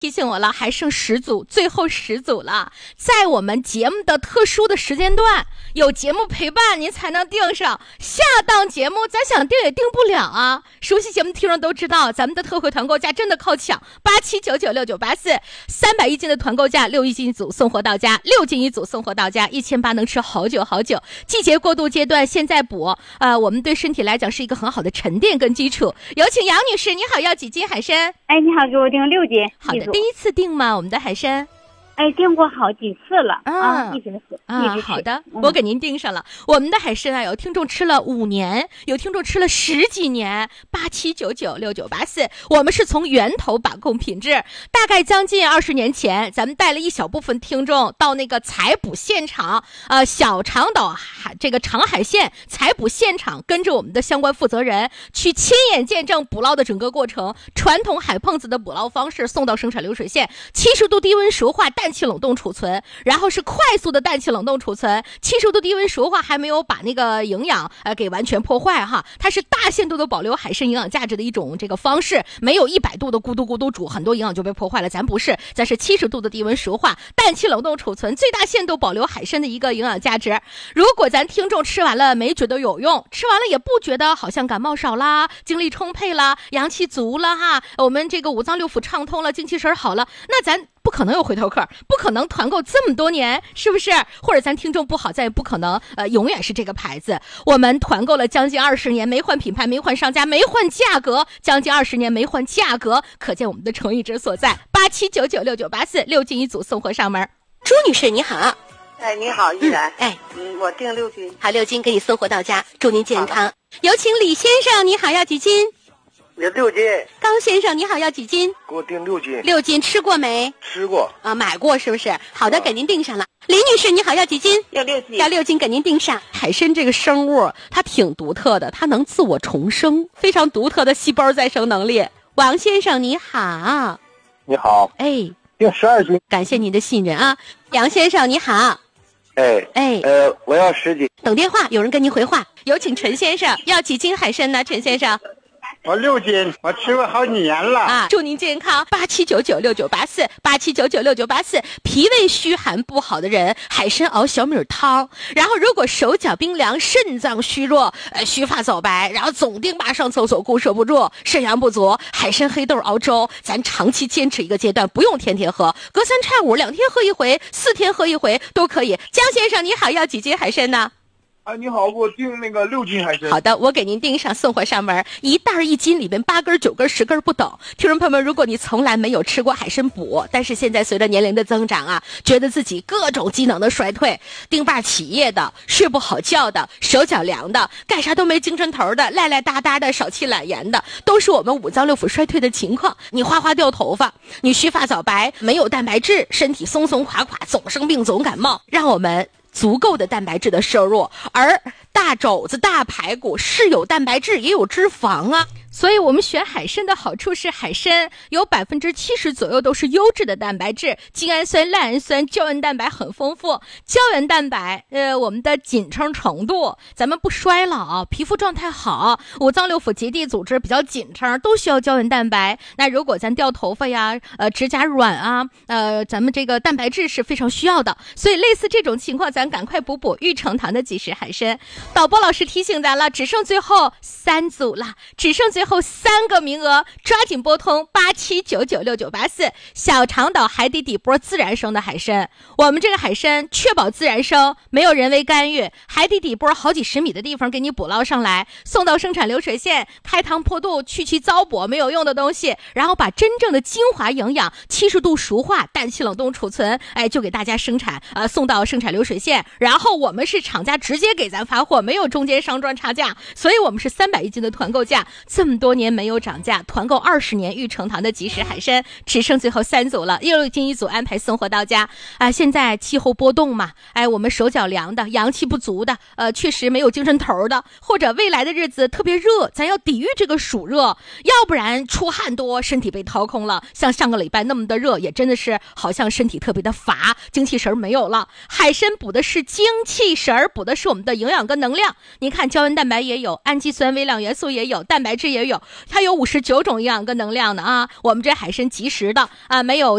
提醒我了，还剩10组，最后10组了。在我们节目的特殊的时间段，有节目陪伴，您才能订上。下档节目咱想订也订不了啊！熟悉节目的听众都知道，咱们的特惠团购价真的靠抢，87996984，310斤的团购价，6一斤一组送货到家，6斤一组送货到家，1800能吃好久好久。季节过渡阶段，现在补，我们对身体来讲是一个很好的沉淀跟基础。有请杨女士，你好，要几斤海参？ 哎，你好，给我订6斤。 好的，第一次订吗？我们的海参？ 哎，订过好几次了啊，一直好的，我给您订上了。我们的海参啊，有听众吃了5年，有听众吃了10几年，87996984，我们是从源头把控品质。大概将近20年前，咱们带了一小部分听众到那个采捕现场，小长岛这个长海县采捕现场，跟着我们的相关负责人去亲眼见证捕捞的整个过程，传统海蚌子的捕捞方式送到生产流水线，70度低温熟化，氮气冷冻储存，然后是快速的氮气冷冻储存，70度低温熟化还没有把那个营养给完全破坏哈，它是大限度的保留海参营养价值的一种这个方式，没有100度的咕嘟咕嘟煮，很多营养就被破坏了。咱不是，咱是70度的低温熟化，氮气冷冻储存，最大限度保留海参的一个营养价值。如果咱听众吃完了没觉得有用，吃完了也不觉得好像感冒少啦，精力充沛啦，阳气足了哈，我们这个五脏六腑畅通了，精气神好了，那咱不可能有回头客，不可能团购这么多年，是不是？或者咱听众不好，咱也不可能永远是这个牌子。我们团购了将近20年，没换品牌，没换商家，没换价格，将近20年没换价格，可见我们的诚意之所在。87996984，6斤一组送货上门。朱女士你好。 哎，你好，依然。我订6斤。 好，6斤给你送货到家，祝您健康。有请李先生，你好，要几斤 ？6斤。 高先生，你好，要几斤？ 给我订6斤。 6斤，吃过没？ 吃过。 买过是不是？好的，给您订上了。李女士，你好，要几斤？ 要6斤。 要6斤，给您订上。海参这个生物，它挺独特的，它能自我重生，非常独特的细胞再生能力。王先生，你好。 你好。 哎， 订12斤。 感谢您的信任啊。杨先生，你好。 我要10斤。 等电话，有人跟您回话。有请陈先生，要几斤海参呢？陈先生。 我6斤，我吃过好几年了啊！祝您健康，87996984，87996984。脾胃虚寒不好的人，海参熬小米汤。然后，如果手脚冰凉、肾脏虚弱、须发早白，然后总定吧上厕所顾摄不住、肾阳不足，海参黑豆熬粥，咱长期坚持一个阶段，不用天天喝，隔3差5，2天喝一回，4天喝一回都可以。江先生你好，要几斤海参呢？ 你好，给我订那个6斤海参。 好的，我给您订上，送货上门。1袋1斤，里面8根、9根、10根不等。听众朋友们，如果你从来没有吃过海参补，但是现在随着年龄的增长啊，觉得自己各种机能的衰退，丁把起夜的，睡不好觉的，手脚凉的，干啥都没精神头的，赖赖哒哒的，少气懒言的，都是我们五脏六腑衰退的情况。你哗哗掉头发，你须发早白，没有蛋白质，身体松松垮垮，总生病总感冒，让我们足够的蛋白质的摄入，而大肘子、大排骨是有蛋白质也有脂肪啊。所以我们选海参的好处是，海参有70%左右都是优质的蛋白质，精氨酸、赖氨酸、胶原蛋白很丰富。胶原蛋白，我们的紧撑程度，咱们不衰老，皮肤状态好，五脏六腑结缔组织比较紧撑，都需要胶原蛋白。那如果咱掉头发呀，指甲软啊，咱们这个蛋白质是非常需要的。所以类似这种情况，咱赶快补玉成堂的即食海参。导播老师提醒咱了，只剩最后3组了，只剩最后3个名额，抓紧拨通87996984。小长岛海底底波自然生的海参，我们这个海参确保自然生，没有人为干预，海底底波好几十米的地方给你捕捞上来，送到生产流水线，开膛破肚去其糟粕没有用的东西，然后把真正的精华营养70度熟化，氮气冷冻储存，就给大家生产，送到生产流水线，然后我们是厂家直接给咱发货，没有中间商赚差价，所以我们是310斤的团购价，这么多年没有涨价，团购20年玉成堂的即食海参，只剩最后3组了，6斤一组安排送货到家。现在气候波动嘛，我们手脚凉的，阳气不足的，确实没有精神头的，或者未来的日子特别热，咱要抵御这个暑热，要不然出汗多，身体被掏空了，像上个礼拜那么的热，也真的是好像身体特别的乏，精气神没有了。海参补的是精气神，补的是我们的营养跟能量。你看胶原蛋白也有，氨基酸、微量元素也有，蛋白质也有，它有59种营养跟能量的啊。我们这海参及时的啊，没有